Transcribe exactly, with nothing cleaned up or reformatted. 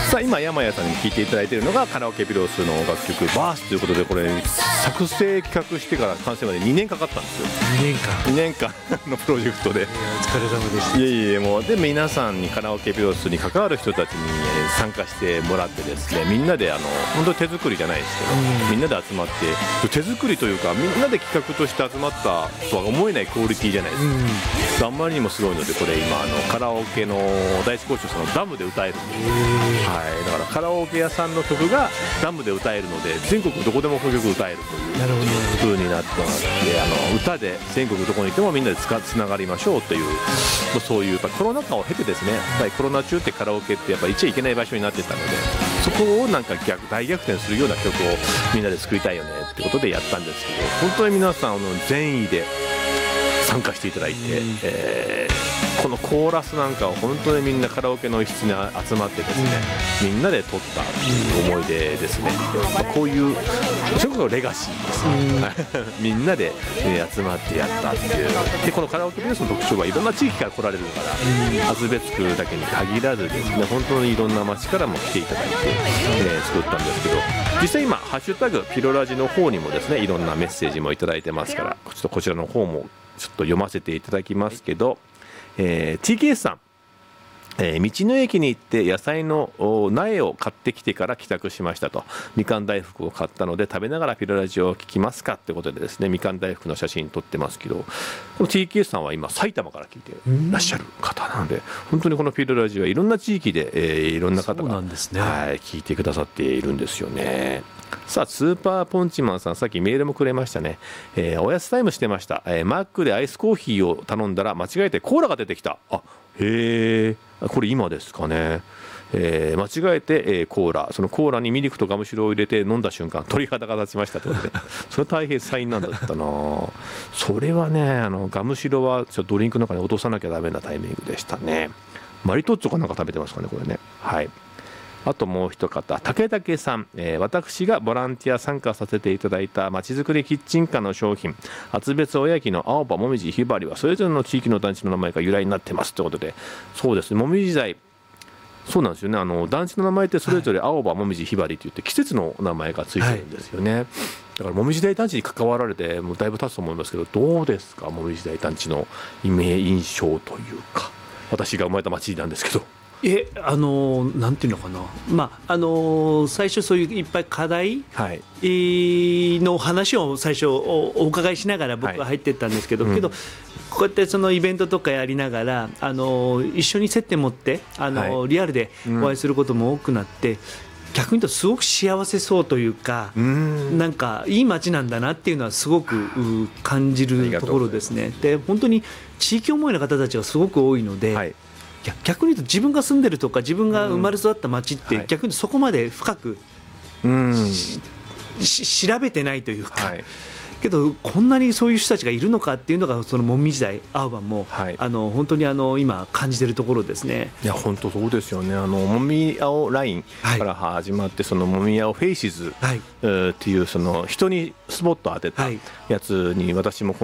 さあ今山谷さんに聴いていただいているのがカラオケピロスの楽曲バースということで、これ作成企画してから完成までにねんかかったんですよ。 にねんかんにねんかんのプロジェクトで、 いやお疲れ様でした。 いえいえ、もうで皆さんにカラオケピロスに関わる人たちに参加してもらってですね、みんなであの本当に手作りじゃないですけど、うん、みんなで集まって手作りというかみんなで企画として集まったとは思えないクオリティじゃないですか、うん、あんまりにもすごいので、これ今あのカラオケの第一講師さんのダムで歌えるんです、はい、だからカラオケ屋さんの曲がダムで歌えるので全国どこでもこの曲歌えるという風になってまして、あの歌で全国どこにいてもみんなでつかつながりましょうという、そういうやっぱコロナ禍を経てですね、やっぱりコロナ中ってカラオケってやっぱりいっちゃいけない場所になってたので、そこをなんか逆大逆転するような曲をみんなで作りたいよねってことでやったんですけど、本当に皆さんあの善意で参加していただいて、えー、このコーラスなんかは本当にみんなカラオケの一室に集まってですね、みんなで撮ったっていう思い出ですね、まあ、こういうそれこそレガシーです、みんなで、ね、集まってやったっていう。でこのカラオケピロスの特徴はいろんな地域から来られるから、厚別区だけに限らずですね、本当にいろんな町からも来ていただいて、えー、作ったんですけど、実際今ハッシュタグピロラジの方にもですねいろんなメッセージもいただいてますから、ちょっとこちらの方もちょっと読ませていただきますけど、えー、ティーケーエス さん、えー、道の駅に行って野菜の苗を買ってきてから帰宅しましたと。みかん大福を買ったので食べながらピロラジオを聞きますかってことでですね、みかん大福の写真撮ってますけど、この ティーケーエス さんは今埼玉から聞いてらっしゃる方なので、本当にこのピロラジオはいろんな地域で、えー、いろんな方が、ね、はい、聞いてくださっているんですよね。さあスーパーポンチマンさん、さっきメールもくれましたね、えー、おやつタイムしてました、えー、マックでアイスコーヒーを頼んだら間違えてコーラが出てきた。あ、へえ、これ今ですかね、えー、間違えて、えー、コーラ、そのコーラにミルクとガムシロを入れて飲んだ瞬間鳥肌が立ちましたということでそれ大変災難だったなそれはね、あのガムシロはちょっとドリンクの中に落とさなきゃダメなタイミングでしたね。マリトッツォかなんか食べてますかね、これね。はい。あともう一方、竹武さん、えー、私がボランティア参加させていただいたまちづくりキッチンカーの商品、厚別おやきの青葉もみじひばりはそれぞれの地域の団地の名前が由来になってますということで、そうですね、もみじ鯛、そうなんですよね、あの団地の名前ってそれぞれ青葉もみじひばりといって季節の名前がついてるんですよね、はい、だからもみじ鯛団地に関わられてもうだいぶ経つと思いますけど、どうですか、もみじ鯛団地のイメージ印象というか。私が生まれた町なんですけど、 えあのなんていうのかな、まああの最初そういういっぱい課題、はい、の話を最初 お, お伺いしながら僕は入っていったんですけど、はい、けど、うん、こうやってそのイベントとかやりながらあの一緒に接点持ってあの、はい、リアルでお会いすることも多くなって、うん、逆に言うとすごく幸せそうというか、うん、なんかいい街なんだなっていうのはすごく感じるところですね。で本当に地域思いの方たちがすごく多いので、はい、逆に言うと自分が住んでるとか自分が生まれ育った街って逆に言うとそこまで深く、うん、調べてないというか、はい、けどこんなにそういう人たちがいるのかっていうのがそのもみじ鯛青葉も、はい、あの本当にあの今感じてるところですね。 いや本当そうですよね。あのもみ青ラインから始まって、はい、そのもみ青フェイシズ、はい、っていうその人にスポット当てたやつに私も